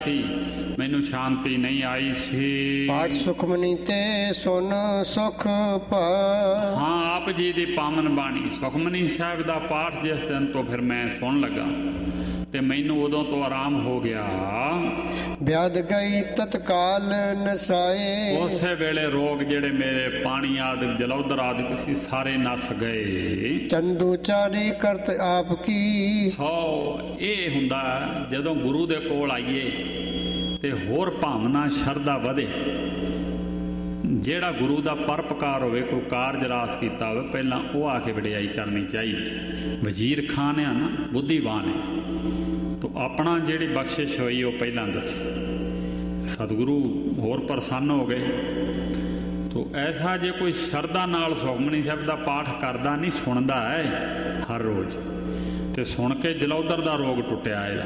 ਸੀ, ਮੈਨੂੰ ਸ਼ਾਂਤੀ ਨਹੀਂ ਆਈ ਸੀ। ਪਾਠ ਸੁਖਮਨੀ ਤੇ ਸੁਨ ਸੁਖ ਪਾ। ਹਾਂ, ਆਪ ਜੀ ਦੀ ਪਾਵਨ ਬਾਣੀ ਸੁਖਮਨੀ ਸਾਹਿਬ ਦਾ ਪਾਠ ਜਿਸ ਦਿਨ ਤੋਂ ਫਿਰ ਮੈਂ ਸੁਣ ਲੱਗਾ ਤੇ ਮੈਨੂੰ ਉਦੋਂ ਤੋਂ ਆਰਾਮ ਹੋ ਗਿਆ। ਵਿਆਦ ਗਈ ਤਤਕਾਲ ਨਸਾਏ। ਉਸੇ ਵੇਲੇ ਰੋਗ ਜਿਹੜੇ ਮੇਰੇ ਪਾਣੀ ਆਦਿ ਜਲੌਧਰ ਆਦਿ ਸੀ ਸਾਰੇ ਨਸ ਗਏ। ਚੰਦੂ ਚਾਰੀ ਕਰਤ ਆਪ ਕੀ। ਸੋ ਇਹ ਹੁੰਦਾ ਜਦੋਂ ਗੁਰੂ ਦੇ ਕੋਲ ਆਈਏ ਤੇ ਹੋਰ ਭਾਵਨਾ ਸ਼ਰਧਾ ਵਧੇ। ਜਿਹੜਾ ਗੁਰੂ ਦਾ ਪਰਉਪਕਾਰ ਹੋਵੇ, ਕੋਈ ਕਾਰਜ ਰਾਸ ਕੀਤਾ ਹੋਵੇ, ਪਹਿਲਾਂ ਉਹ ਆ ਕੇ ਵਡਿਆਈ ਕਰਨੀ ਚਾਹੀਦੀ। ਵਜ਼ੀਰ ਖਾਨ ਆ ਨਾ, ਬੁੱਧੀਵਾਨ ਹੈ, ਤੋ ਆਪਣਾ ਜਿਹੜੀ ਬਖਸ਼ਿਸ਼ ਹੋਈ ਉਹ ਪਹਿਲਾਂ ਦੱਸੀ। ਸਤਿਗੁਰੂ ਹੋਰ ਪ੍ਰਸੰਨ ਹੋ ਗਏ। ਤੋ ਐਸਾ ਜੇ ਕੋਈ ਸ਼ਰਧਾ ਨਾਲ ਸੁਖਮਨੀ ਸਾਹਿਬ ਦਾ ਪਾਠ ਕਰਦਾ ਨਹੀਂ, ਸੁਣਦਾ ਹੈ ਹਰ ਰੋਜ਼, ਤੇ ਸੁਣ ਕੇ ਜਲੌਧਰ ਦਾ ਰੋਗ ਟੁੱਟਿਆ ਇਹਦਾ।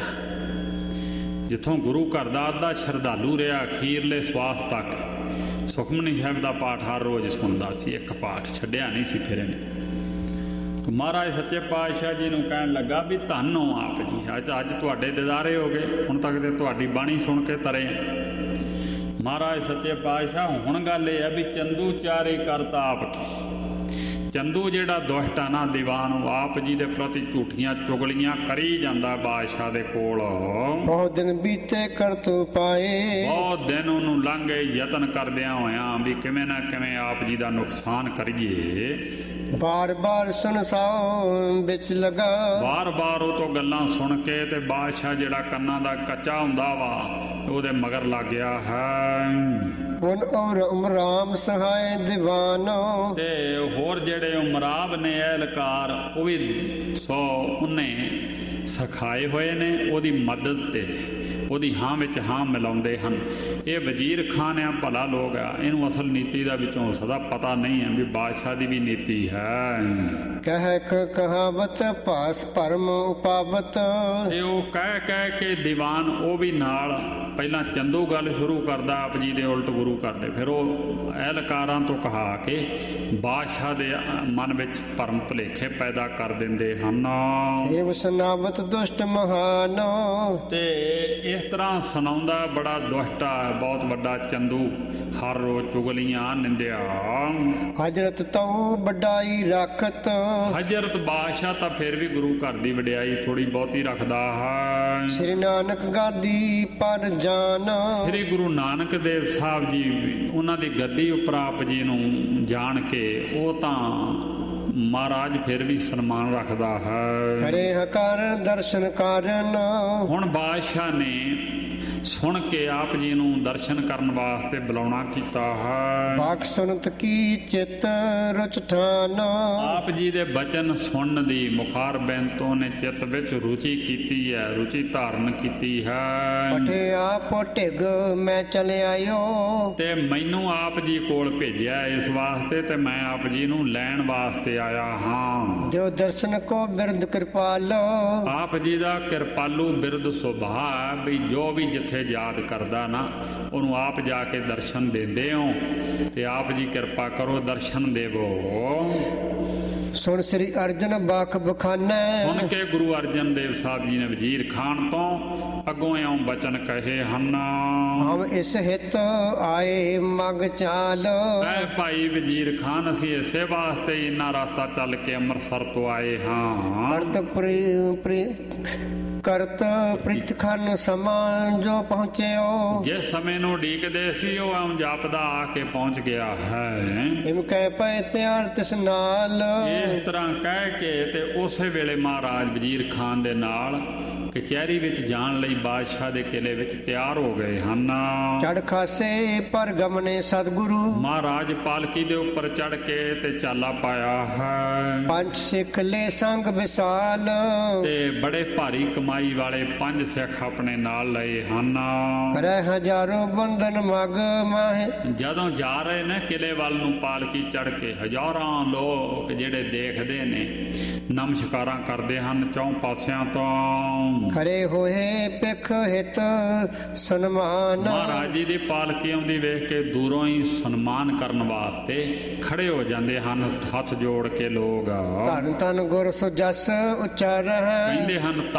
ਜਿੱਥੋਂ ਗੁਰੂ ਘਰ ਦਾ ਅੱਧਾ ਸ਼ਰਧਾਲੂ ਰਿਹਾ, ਅਖੀਰਲੇ ਸਵਾਸ ਤੱਕ ਸੁਖਮਨੀ ਸਾਹਿਬ ਦਾ ਪਾਠ ਹਰ ਰੋਜ਼ ਸੁਣਦਾ ਸੀ, ਇੱਕ ਪਾਠ ਛੱਡਿਆ ਨਹੀਂ ਸੀ ਫਿਰ ਇਹਨੇ। ਮਹਾਰਾਜ ਸੱਚੇ ਪਾਤਸ਼ਾਹ ਜੀ ਨੂੰ ਕਹਿਣ ਲੱਗਾ ਵੀ ਧੰਨ ਹੋ ਆਪ ਜੀ, ਅੱਜ ਤੁਹਾਡੇ ਦਿਦਾਰੇ ਹੋ ਗਏ, ਹੁਣ ਤੱਕ ਤੇ ਤੁਹਾਡੀ ਬਾਣੀ ਸੁਣ ਕੇ ਤਰੇ। ਮਹਾਰਾਜ ਸੱਚੇ ਪਾਤਸ਼ਾਹ ਹੁਣ ਗੱਲ ਇਹ ਹੈ ਵੀ ਚੰਦੂ ਚਾਰੇ ਕਰਤਾ ਆਪ ਕੀ। ਚੰਦੂ ਜਿਹੜਾ ਦੁਸ਼ਟ ਆ ਨਾ, ਦੀਵਾਨ, ਆਪ ਜੀ ਦੇ ਪ੍ਰਤੀ ਝੂਠੀਆਂ ਚੁਗਲੀਆਂ ਕਰੀ ਜਾਂਦਾ ਬਾਦਸ਼ਾਹ ਦੇ ਕੋਲ। ਬਹੁਤ ਦਿਨ ਬੀਤੇ ਕਰਤੂ ਪਾਏ। ਬਹੁਤ ਦਿਨ ਉਹਨੂੰ ਲੰਘ ਗਏ ਯਤਨ ਕਰਦਿਆਂ ਹੋਇਆਂ ਵੀ ਕਿਵੇਂ ਨਾ ਕਿਵੇਂ ਆਪ ਜੀ ਦਾ ਨੁਕਸਾਨ ਕਰੀਏ। ਬਾਰ ਬਾਰ ਸੁਣ ਸਾਓ ਵਿੱਚ ਲਗਾ। ਬਾਰ ਬਾਰ ਉਹ ਤੋਂ ਗੱਲਾਂ ਸੁਣ ਕੇ ਤੇ ਬਾਦਸ਼ਾਹ ਜਿਹੜਾ ਕੰਨਾਂ ਦਾ ਕੱਚਾ ਹੁੰਦਾ ਵਾ ਉਹਦੇ ਮਗਰ ਲੱਗ ਗਿਆ ਹੈ। ਹੁਣ ਔਰ ਉਮਰਾਮ ਸਹਾਇ ਦੀਵਾਨੋ। ਤੇ ਹੋਰ ਜਿਹੜੇ ਉਮਰਾਬ ਨੇ ਐਲਕਾਰ ਉਹ ਵੀ ਉਹਨੇ ਸਿਖਾਏ ਹੋਏ ਨੇ, ਉਹਦੀ ਮਦਦ ਤੇ ਉਹਦੀ ਹਾਂ ਵਿੱਚ ਹਾਂ ਮਿਲਾਉਂਦੇ ਹਨ। ਇਹ ਵਜ਼ੀਰ ਖਾਨ ਆ, ਭਲਾ ਲੋਕ ਆ, ਇਹਨੂੰ ਅਸਲ ਨੀਤੀ ਦਾ ਵਿੱਚੋਂ ਸਦਾ ਪਤਾ ਨਹੀਂ ਹੈ ਵੀ ਬਾਦਸ਼ਾਹ ਦੀ ਵੀ ਨੀਤੀ ਹੈ। ਕਹਿ ਕਹਾਵਤ ਭਾਸ ਭਰਮ ਉਪਾਵਤ। ਤੇ ਉਹ ਕਹਿ ਕੇ ਦੀਵਾਨ ਉਹ ਵੀ ਨਾਲ ਪਹਿਲਾਂ ਚੰਦੂ ਗੱਲ ਸ਼ੁਰੂ ਕਰਦਾ, ਆਪ ਜੀ ਦੇ ਉਲਟ ਗੁਰੂ ਕਰਦੇ, ਫਿਰ ਉਹ ਐਲਕਾਰਾਂ ਤੋਂ ਕਹਾ ਕੇ ਬਾਦਸ਼ਾਹ ਦੇ ਮਨ ਵਿੱਚ ਭਰਮ ਭੁਲੇਖੇ ਪੈਦਾ ਕਰ ਦਿੰਦੇ ਹਨ। ਇਹ ਸੁਨਾਵਤ ਦੁਸ਼ਟ ਮਹਾਨ। ਤੇ ਇਸ ਤਰ੍ਹਾਂ ਸੁਣਾਉਂਦਾ ਬੜਾ ਦੁਸ਼ਟਾ, ਬਹੁਤ ਵੱਡਾ ਚੰਦੂ, ਹਰ ਰੋਜ਼ ਚੁਗਲੀਆਂ ਨਿੰਦਿਆ। ਹਜ਼ਰਤ ਤਉ ਵਡਾਈ ਰੱਖਤ। ਹਜ਼ਰਤ ਬਾਦਸ਼ਾਹ ਤਾਂ ਫਿਰ ਵੀ ਗੁਰੂ ਘਰ ਦੀ ਵਡਿਆਈ ਥੋੜੀ ਬਹੁਤੀ ਰੱਖਦਾ ਹੈ। ਸ੍ਰੀ ਨਾਨਕ ਗਾਦੀ ਪਰ ਜਾਨ। ਸ੍ਰੀ ਗੁਰੂ ਨਾਨਕ ਦੇਵ ਸਾਹਿਬ ਜੀ, ਉਹਨਾਂ ਦੀ ਗੱਦੀ ਉੱਪਰ ਆਪ ਜੀ ਨੂੰ ਜਾਣ ਕੇ ਉਹ ਤਾਂ ਮਹਾਰਾਜ ਫਿਰ ਵੀ ਸਨਮਾਨ ਰੱਖਦਾ ਹੈ। ਕਰੇ ਹਕਾਰ ਦਰਸ਼ਨ ਕਾਰਨ। ਹੁਣ ਬਾਦਸ਼ਾਹ ਨੇ ਸੁਣ ਕੇ ਆਪ ਜੀ ਨੂੰ ਦਰਸ਼ਨ ਕਰਨ ਵਾਸਤੇ ਬੁਲਾਉਣਾ ਕੀਤਾ ਹੈ। ਬਾਕ ਸੁਨਤ ਕੀ ਚਿਤ ਰੁਚ ਠਾਨ। ਆਪ ਜੀ ਦੇ ਬਚਨ ਸੁਣਨ ਦੀ ਮੁਖਾਰ ਬੈਂਤੋਂ ਨੇ ਚਿੱਤ ਵਿੱਚ ਰੁਚੀ ਕੀਤੀ ਹੈ, ਰੁਚੀ ਧਾਰਨ ਕੀਤੀ ਹੈ। ਪਠਿਆ ਪੋਟਿਗ ਮੈਂ ਚਲੇ ਆਇਓ। ਤੇ ਮੈਨੂੰ ਆਪ ਜੀ ਕੋਲ ਭੇਜਿਆ ਇਸ ਵਾਸਤੇ ਤੇ ਮੈਂ ਆਪ ਜੀ ਨੂੰ ਲੈਣ ਵਾਸਤੇ ਆਇਆ ਹਾਂ। ਜੋ ਦਰਸ਼ਨ ਕੋ ਬਿਰਦ ਕਿਰਪਾਲ। ਆਪ ਜੀ ਦਾ ਕਿਰਪਾਲੂ ਬਿਰਦ ਸੁਭਾਅ ਵੀ ਜੋ ਵੀ ਜਿੱਥੇ ਯਾਦ ਕਰਦਾ ਨਾ ਉਹਨੂੰ ਆਪ ਜਾ ਕੇ ਦਰਸ਼ਨ ਦਿੰਦੇ ਹੋ, ਤੇ ਆਪ ਜੀ ਕਿਰਪਾ ਕਰੋ ਦਰਸ਼ਨ ਦੇਵੋ। ਸੁਣ ਸ੍ਰੀ ਅਰਜਨ ਬਖ ਬਖਾਨੈ। ਸੁਣ ਕੇ ਗੁਰੂ ਅਰਜਨ ਦੇਵ ਸਾਹਿਬ ਜੀ ਨੇ ਵਜ਼ੀਰ ਖਾਨ ਤੋਂ ਅੱਗੋਂ ਇਉਂ ਬਚਨ ਕਹੇ ਹਨ। ਹਮ ਇਸ ਹਿੱਤ ਆਏ ਮਗ ਚਾਲ। ਐ ਭਾਈ ਵਜ਼ੀਰ ਖਾਨ, ਅਸੀਂ ਇਸੇ ਵਾਸਤੇ ਇੰਨਾ ਰਸਤਾ ਚੱਲ ਕੇ ਅੰਮ੍ਰਿਤਸਰ ਤੋਂ ਆਏ ਹਾਂ। ਕਰਤ ਪ੍ਰੀਤ ਖਨ ਸਮਾਂ ਜੋ ਪਹੁੰਚਿਓ। ਜਿਸ ਸਮੇਂ ਨੂੰ ਉਡੀਕਦੇ ਸੀ ਉਹ ਆਮ ਜਾਪਦਾ ਆ ਕੇ ਪਹੁੰਚ ਗਿਆ ਹੈ। ਇਮ ਕਹਿ ਪਏ ਤਿਆਰ ਤਿਸ ਨਾਲ। ਇਸ ਤਰ੍ਹਾਂ ਕਹਿ ਕੇ ਤੇ ਉਸੇ ਵੇਲੇ ਮਹਾਰਾਜ ਵਜ਼ੀਰ ਖਾਨ ਦੇ ਨਾਲ ਕਚਹਿਰੀ ਵਿੱਚ ਜਾਣ ਲਈ ਬਾਦਸ਼ਾਹ ਦੇ ਕਿਲੇ ਵਿੱਚ ਤਿਆਰ ਹੋ ਗਏ ਹਨ। ਚੜ ਖਾਸੇ ਪਰ ਗਮਨੇ ਸਤਿਗੁਰੂ। ਮਹਾਰਾਜ ਪਾਲਕੀ ਦੇ ਉੱਪਰ ਚੜ ਕੇ ਤੇ ਚਾਲਾ ਪਾਇਆ ਹੈ। ਪੰਜ ਸਿੱਖ ਲੈ ਸੰਗ ਵਿਸਾਲ। ਤੇ ਬੜੇ ਭਾਰੀ ਕਮਾਈ ਵਾਲੇ 5 ਸਿੱਖ ਆਪਣੇ ਨਾਲ ਲਏ ਹਨ। ਕਰੇ ਹਜ਼ਾਰੋਂ ਬੰਧਨ ਮਗ ਮਾਹੇ। ਜਦੋਂ ਜਾ ਰਹੇ ਨੇ ਕਿਲੇ ਵੱਲ ਨੂੰ ਪਾਲਕੀ ਚੜ ਕੇ, ਹਜ਼ਾਰਾਂ ਲੋਕ ਜਿਹੜੇ ਦੇਖਦੇ ਨੇ ਨਮਸਕਾਰਾਂ ਕਰਦੇ ਹਨ ਚੌਂ ਪਾਸਿਆਂ ਤੋਂ। ਖੜੇ ਹੋਏ ਪਿੱਖ ਹਿਤ ਸਨਮਾਨ। ਮਹਾਰਾਜ ਜੀ ਦੀ ਪਾਲਕੀ ਆਉਂਦੀ ਵੇਖ ਕੇ ਦੂਰੋਂ ਹੀ ਸਨਮਾਨ ਕਰਨ ਵਾਸਤੇ ਖੜੇ ਹੋ ਜਾਂਦੇ ਹਨ, ਹੱਥ ਜੋੜ ਕੇ ਲੋਕ। ਧੰਨ ਧੰਨ ਗੁਰ ਸੋ ਜਸ ਉਚਾਰਹਿ। ਕਹਿੰਦੇ ਹਨ ਧੰਨ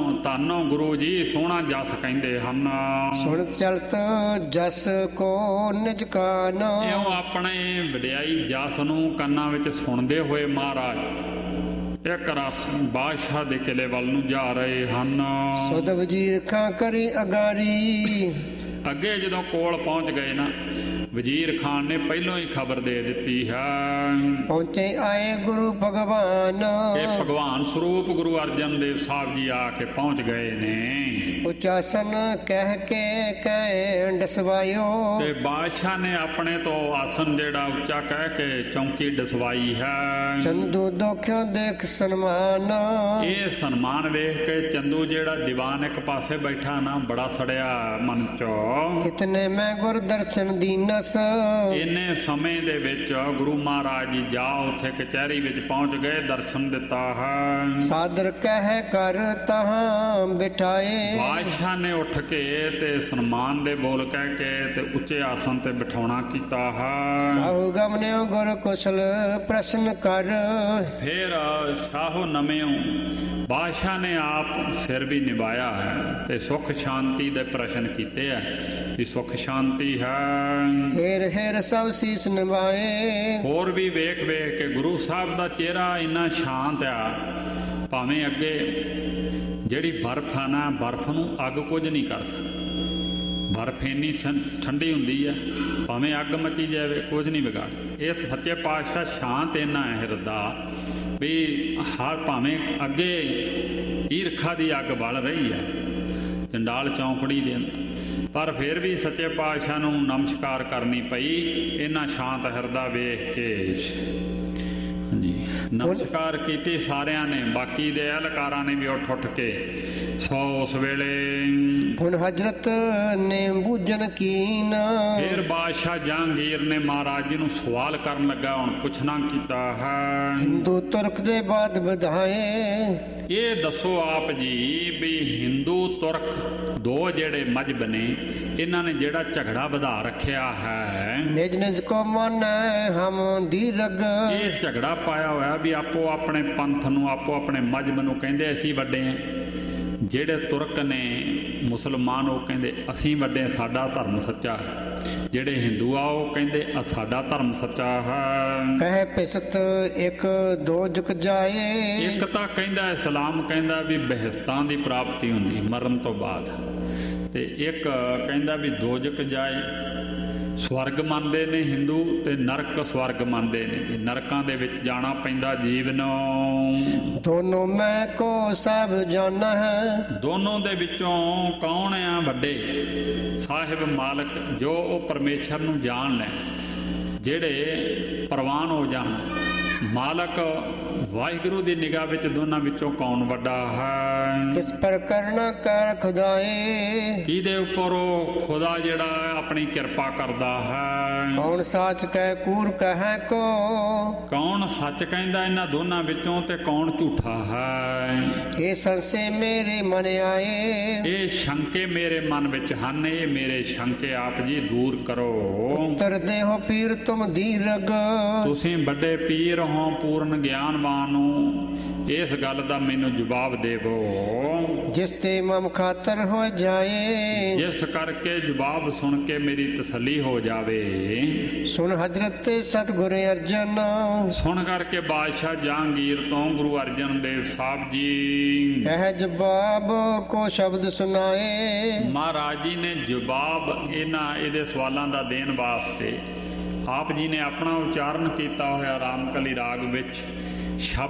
ਧੰਨੋ ਗੁਰੂ ਜੀ ਸੋਹਣਾ ਜਸ ਕਹਿੰਦੇ ਹਨ। ਸੁਣ ਚਲਤ ਜਸ ਕੋ ਨਿਜ ਕਾਨ, ਇਉਂ ਆਪਣੇ ਵਡਿਆਈ ਜਸ ਨੂੰ ਕੰਨਾਂ ਵਿੱਚ ਸੁਣਦੇ ਹੋਏ ਮਹਾਰਾਜ ਇੱਕ ਰਸ ਬਾਦਸ਼ਾਹ ਦੇ ਕਿਲੇ ਵੱਲ ਨੂੰ ਜਾ ਰਹੇ ਹਨ। ਸੁਧ ਵਜ਼ੀਰ ਖਾਂ ਕਰੀ ਅਗਾਰੀ, ਅੱਗੇ ਜਦੋਂ ਕੋਲ ਪਹੁੰਚ ਗਏ ਨਾ, ਵਜ਼ੀਰ ਖਾਨ ਨੇ ਪਹਿਲੋਂ ਹੀ ਖਬਰ ਦੇ ਦਿੱਤੀ ਹੈ। ਪਹੁੰਚੇ ਆਏ ਗੁਰੂ ਭਗਵਾਨ, ਇਹ ਭਗਵਾਨ ਸਰੂਪ ਗੁਰੂ ਅਰਜਨ ਦੇਵ ਸਾਹਿਬ ਜੀ ਆ ਕੇ ਪਹੁੰਚ ਗਏ ਨੇ। ਉਚਾਸਨ ਕਹਿ ਕੇ ਕਹਿ ਡਸਵਾਇਓ, ਤੇ ਬਾਦਸ਼ਾਹ ਨੇ ਆਪਣੇ ਤੋਂ ਆਸਨ ਜਿਹੜਾ ਉੱਚਾ ਕਹਿ ਕੇ ਚੌਂਕੀ ਡਸਵਾਈ ਹੈ। ਚੰਦੂ ਦੋਖਿਓ ਦੇਖ ਸਨਮਾਨ, ਇਹ ਸਨਮਾਨ ਵੇਖ ਕੇ ਚੰਦੂ ਜਿਹੜਾ ਦੀਵਾਨ ਇੱਕ ਪਾਸੇ ਬੈਠਾ ਨਾ, ਬੜਾ ਸੜਿਆ ਮਨ ਚੋਂ। ਇਤਨੇ ਮੈਂ ਗੁਰ ਦਰਸ਼ਨ ਦੀਨਸ, ਇੰਨੇ ਸਮੇਂ ਦੇ ਵਿੱਚ ਗੁਰੂ ਮਹਾਰਾਜ ਜੀ ਜਾ ਉੱਥੇ ਕਚਹਿਰੀ ਵਿੱਚ ਪਹੁੰਚ ਗਏ, ਦਰਸ਼ਨ ਦਿੱਤਾ ਹੈ। ਸਾਦਰ ਕਹਿ ਕਰ ਤਹਾਂ ਬਿਠਾਏ, ਬਾਦਸ਼ਾਹ ਨੇ ਉੱਠ ਕੇ ਤੇ ਸਨਮਾਨ ਦੇ ਬੋਲ ਕਹਿ ਕੇ ਤੇ ਉੱਚੇ ਆਸਨ ਤੇ ਬਿਠਾਉਣਾ ਕੀਤਾ ਹੈ। ਸਾਹੂ ਗਮਨਿਓ ਗੁਰ ਕੁਸ਼ਲ ਪ੍ਰਸ਼ਨ ਕਰ, ਫਿਰ ਸ਼ਾਹੋ ਨਮਿਓ ਬਾਦਸ਼ਾਹ ਨੇ ਆਪ ਸਿਰ ਵੀ ਨਿਭਾਇਆ ਹੈ ਤੇ ਸੁੱਖ ਸ਼ਾਂਤੀ ਦੇ ਪ੍ਰਸ਼ਨ ਕੀਤੇ ਹੈ ਵੀ ਸੁੱਖ ਸ਼ਾਂਤੀ ਹੈ। ਹੇਰ ਹੇਰ ਸਭ ਸੀਸ ਨਿਭਾਏ, ਹੋਰ ਵੀ ਵੇਖ ਵੇਖ ਕੇ ਗੁਰੂ ਸਾਹਿਬ ਦਾ ਚਿਹਰਾ ਇੰਨਾ ਸ਼ਾਂਤ ਆ, ਭਾਵੇਂ ਅੱਗੇ ਜਿਹੜੀ ਬਰਫ਼ ਆ ਨਾ, ਬਰਫ਼ ਨੂੰ ਅੱਗ ਕੁਝ ਨਹੀਂ ਕਰ ਸਕਦੀ। ਬਰਫ਼ ਇੰਨੀ ਠੰਡੀ ਹੁੰਦੀ ਆ, ਭਾਵੇਂ ਅੱਗ ਮਚੀ ਜਾਵੇ ਕੁਝ ਨਹੀਂ ਵਿਗਾੜਦੀ। ਇਹ ਸੱਚੇ ਪਾਤਸ਼ਾਹ ਸ਼ਾਂਤ ਇੰਨਾ ਹੈ ਹਿਰਦਾ ਵੀ ਹਰ ਭਾਵੇਂ ਅੱਗੇ ਈਰਖਾ ਦੀ ਅੱਗ ਬਲ ਰਹੀ ਹੈ ਚੰਡਾਲ ਚੌਂਕੜੀ ਦੇ ਅੰਦਰ, ਪਰ ਫਿਰ ਵੀ ਸੱਚੇ ਪਾਤਸ਼ਾਹ ਨੂੰ ਨਮਸਕਾਰ ਕਰਨੀ ਪਈ ਇੰਨਾ ਸ਼ਾਂਤ ਹਿਰਦਾ ਵੇਖ ਕੇ। ਹਾਂਜੀ, ਨਮਸਕਾਰ ਕੀਤੀ ਸਾਰਿਆਂ ਨੇ, ਬਾਕੀ ਦੇ ਅਹਿਲਕਾਰਾਂ ਨੇ ਵੀ ਉੱਠ ਕੇ ਸੋ ਉਸ ਵੇਲੇ ਹੁਣ ਹਜ਼ਰਤ ਨੇ ਬੂਝਣ ਕੀਨ, ਫਿਰ ਬਾਦਸ਼ਾਹ ਜਹਾਂਗੀਰ ਨੇ ਮਹਾਰਾਜ ਜੀ ਨੂੰ ਸਵਾਲ ਕਰਨ ਲੱਗਾ। ਹੁਣ ਪੁੱਛਣਾ ਕੀਤਾ ਹੈ, ਹਿੰਦੂ ਤੁਰਕ ਦੇ ਬਾਦ ਵਧਾਏ, ਇਹ ਦੱਸੋ ਆਪ ਜੀ ਵੀ ਹਿੰਦੂ ਤੁਰਕ ਦੋ ਜਿਹੜੇ ਮਜ਼ਹਬ ਨੇ, ਇਹਨਾਂ ਨੇ ਜਿਹੜਾ ਝਗੜਾ ਵਧਾ ਰੱਖਿਆ ਹੈ, ਨਿਜ ਨਿਜ ਕੋ ਮਨ ਹਮ ਦੀਰਗ, ਇਹ ਝਗੜਾ ਪਾਇਆ ਹੋਇਆ ਵੀ ਆਪੋ ਆਪਣੇ ਪੰਥ ਨੂੰ, ਆਪੋ ਆਪਣੇ ਮਜ਼ਹਬ ਨੂੰ ਕਹਿੰਦੇ ਅਸੀਂ ਵੱਡੇ ਹਾਂ। ਜਿਹੜੇ ਤੁਰਕ ਨੇ ਮੁਸਲਮਾਨ ਉਹ ਕਹਿੰਦੇ ਅਸੀਂ ਵੱਡੇ, ਸਾਡਾ ਧਰਮ ਸੱਚਾ ਹੈ। ਜਿਹੜੇ ਹਿੰਦੂ ਆ ਉਹ ਕਹਿੰਦੇ ਸਾਡਾ ਧਰਮ ਸੱਚਾ ਹੈ। ਕਹਿ ਪਿਸਤ ਇੱਕ ਦੋ ਝੁਕ ਜਾਏ, ਇੱਕ ਤਾਂ ਕਹਿੰਦਾ ਇਸਲਾਮ ਕਹਿੰਦਾ ਵੀ ਬਹਿਸ਼ਤਾਂ ਦੀ ਪ੍ਰਾਪਤੀ ਹੁੰਦੀ ਮਰਨ ਤੋਂ ਬਾਅਦ, ਤੇ ਇੱਕ ਕਹਿੰਦਾ ਵੀ ਦੋਜ਼ਖ ਜਾਏ। ਸਵਰਗ ਮੰਨਦੇ ਨੇ ਹਿੰਦੂ ਤੇ ਨਰਕ ਸਵਰਗ ਮੰਨਦੇ ਨੇ, ਵੀ ਨਰਕਾਂ ਦੇ ਵਿੱਚ ਜਾਣਾ ਪੈਂਦਾ ਜੀਵ ਨੂੰ। ਦੋਨੋਂ ਮੈਂ ਕੋ ਸਭ ਜਾਣਾ ਹੈ, ਦੋਨੋਂ ਦੇ ਵਿੱਚੋਂ ਕੌਣ ਆ ਵੱਡੇ? ਸਾਹਿਬ ਮਾਲਕ ਜੋ ਉਹ ਪਰਮੇਸ਼ਰ ਨੂੰ ਜਾਣ ਲੈ, ਜਿਹੜੇ ਪ੍ਰਵਾਨ ਹੋ ਜਾਣ। ਮਾਲਕ ਵਾਹਿਗੁਰੂ ਦੀ ਨਿਗਾਹ ਵਿੱਚ ਦੋਨਾਂ ਵਿੱਚੋਂ ਕੌਣ ਵੱਡਾ ਹੈ? ਕਿਸ ਪਰ ਕਰਨਾ ਕਰ ਖੁਦਾਏ, ਕਿਹਦੇ ਉੱਪਰ ਉਹ ਖੁਦਾ ਜਿਹੜਾ ਆਪਣੀ ਕਿਰਪਾ ਕਰਦਾ ਹੈ? ਕੌਣ ਸੱਚ ਕਹਿ ਕੂਰ ਕਹੈ ਕੋ, ਕੌਣ ਸੱਚ ਕਹਿੰਦਾ ਇਹਨਾਂ ਦੋਨਾਂ ਵਿੱਚੋਂ ਤੇ ਕੌਣ ਝੂਠਾ ਹੈ? ਇਹ ਸੰਸੇ ਮੇਰੇ ਮਨ ਆਏ, ਇਹ ਸ਼ੰਕੇ ਮੇਰੇ ਮਨ ਵਿੱਚ ਹਨ, ਇਹ ਮੇਰੇ ਸ਼ੰਕੇ ਆਪ ਜੀ ਦੂਰ ਕਰੋ। ਉੱਤਰ ਦੇਹੋ ਪੀਰ ਤੁਮ ਦੀਰਗ, ਤੁਸੀਂ ਵੱਡੇ ਪੀਰ ਹੋ ਪੂਰਨ ਗਿਆਨਵਾਨ ਨੂੰ, ਇਸ ਗੱਲ ਦਾ ਮੈਨੂੰ ਜਵਾਬ ਦੇਵੋ। ਜਿਸ ਤੇ ਮਮ ਖਾਤਰ ਹੋ ਜਾਏ, ਜਿਸ ਕਰਕੇ ਜਵਾਬ ਸੁਣ ਕੇ ਮੇਰੀ ਤਸੱਲੀ ਹੋ ਜਾਵੇ। ਸੁਣ ਹਜ਼ਰਤ ਤੇ ਸਤਿਗੁਰ ਅਰਜਨ, ਸੁਣ ਕਰਕੇ ਬਾਦਸ਼ਾਹ ਜਹਾਂਗੀਰ ਤੋਂ ਗੁਰੂ ਅਰਜਨ ਦੇਵ ਸਾਹਿਬ ਜੀ ਕਹਿ ਜਵਾਬ ਕੋ ਸ਼ਬਦ ਸੁਣਾਏ। ਮਹਾਰਾਜ ਜੀ ਨੇ ਜਵਾਬ ਇਹਦੇ ਸਵਾਲਾਂ ਦਾ ਦੇਣ ਵਾਸਤੇ ਆਪ ਜੀ ਨੇ ਆਪਣਾ ਉਚਾਰਨ ਕੀਤਾ ਹੋਇਆ ਰਾਮਕਲੀ ਰਾਗ ਵਿੱਚ ਸ਼ਬਦ